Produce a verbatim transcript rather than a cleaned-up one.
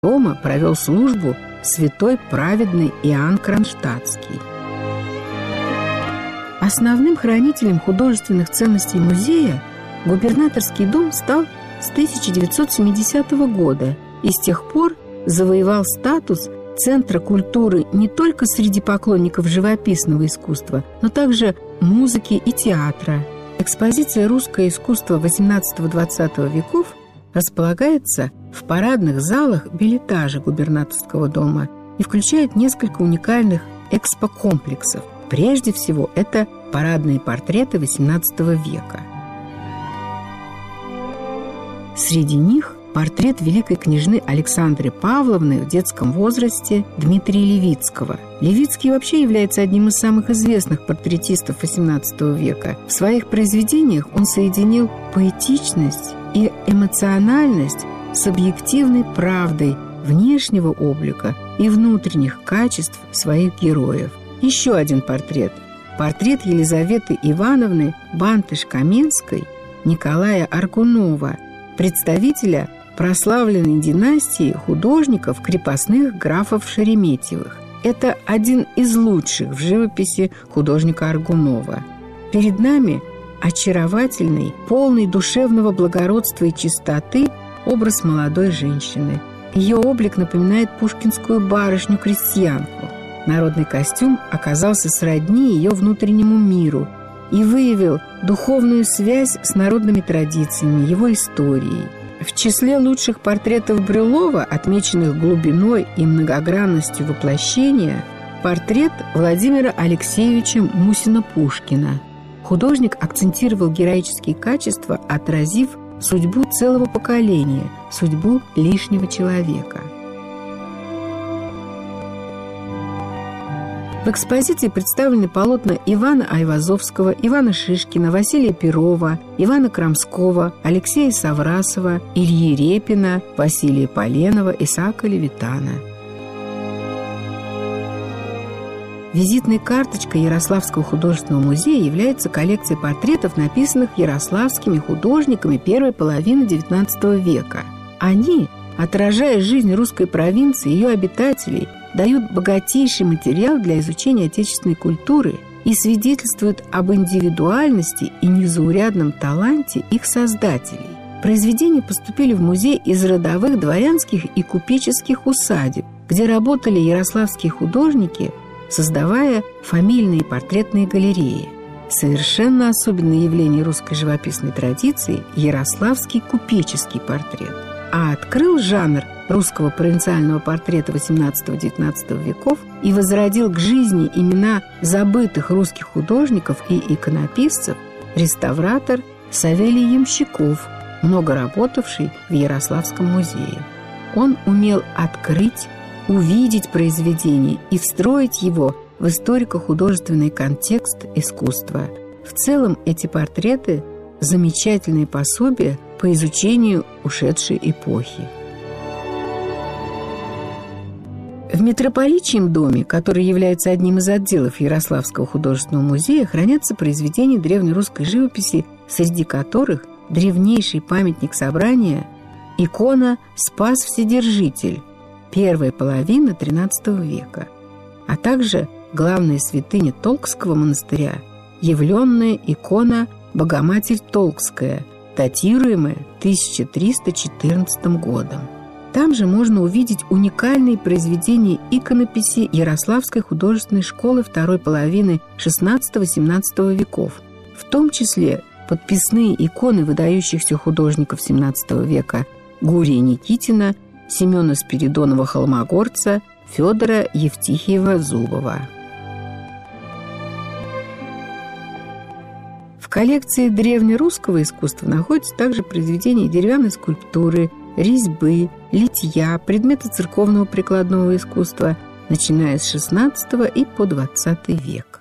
дома провел службу святой праведный Иоанн Кронштадтский. Основным хранителем художественных ценностей музея губернаторский дом стал с тысяча девятьсот семидесятого года и с тех пор завоевал статус центра культуры не только среди поклонников живописного искусства, но также музыки и театра. Экспозиция «Русское искусство восемнадцатого-двадцатого веков» располагается в парадных залах бельэтажа губернаторского дома и включает несколько уникальных экспокомплексов. Прежде всего, это парадные портреты восемнадцатого века. Среди них портрет великой княжны Александры Павловны в детском возрасте Дмитрия Левицкого. Левицкий вообще является одним из самых известных портретистов восемнадцатого века. В своих произведениях он соединил поэтичность и эмоциональность с объективной правдой внешнего облика и внутренних качеств своих героев. Еще один портрет. Портрет Елизаветы Ивановны Бантыш-Каменской Николая Аргунова, представителя прославленной династии художников крепостных графов Шереметьевых. Это один из лучших в живописи художника Аргунова. Перед нами очаровательный, полный душевного благородства и чистоты образ молодой женщины. Ее облик напоминает пушкинскую барышню-крестьянку. Народный костюм оказался сродни ее внутреннему миру и выявил духовную связь с народными традициями, его историей. В числе лучших портретов Брюлова, отмеченных глубиной и многогранностью воплощения, портрет Владимира Алексеевича Мусина-Пушкина. Художник акцентировал героические качества, отразив судьбу целого поколения, судьбу лишнего человека. В экспозиции представлены полотна Ивана Айвазовского, Ивана Шишкина, Василия Перова, Ивана Крамского, Алексея Саврасова, Ильи Репина, Василия Поленова, Исаака Левитана. Визитной карточкой Ярославского художественного музея является коллекция портретов, написанных ярославскими художниками первой половины девятнадцатого века. Они, отражая жизнь русской провинции и ее обитателей, дают богатейший материал для изучения отечественной культуры и свидетельствуют об индивидуальности и незаурядном таланте их создателей. Произведения поступили в музей из родовых дворянских и купеческих усадеб, где работали ярославские художники, создавая фамильные портретные галереи. Совершенно особенное явление русской живописной традиции – ярославский купеческий портрет. А открыл жанр русского провинциального портрета восемнадцатого-девятнадцатого веков и возродил к жизни имена забытых русских художников и иконописцев реставратор Савелий Ямщиков, много работавший в Ярославском музее. Он умел открыть, увидеть произведение и встроить его в историко-художественный контекст искусства. В целом эти портреты – замечательные пособия по изучению ушедшей эпохи. В Митрополичьем доме, который является одним из отделов Ярославского художественного музея, хранятся произведения древнерусской живописи, среди которых древнейший памятник собрания – икона «Спас Вседержитель», первая половина тринадцатого века, а также главная святыня Толкского монастыря – явленная икона «Богоматерь Толкская», датируемая тысяча триста четырнадцатым годом. Там же можно увидеть уникальные произведения иконописи Ярославской художественной школы второй половины шестнадцатого-семнадцатого веков, в том числе подписные иконы выдающихся художников семнадцатого века Гурия Никитина, Семена Спиридонова-Холмогорца, Федора Евтихиева-Зубова. В коллекции древнерусского искусства находятся также произведения деревянной скульптуры, резьбы, литья, предметы церковного прикладного искусства, начиная с шестнадцатого и по двадцатый век.